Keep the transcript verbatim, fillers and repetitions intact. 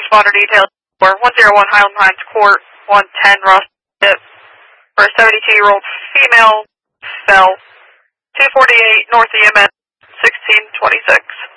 responder details for one oh one Highland Pines Court, one ten Ross Tip, for a seventy-two-year-old female, cell two forty-eight North E M S, sixteen twenty-six.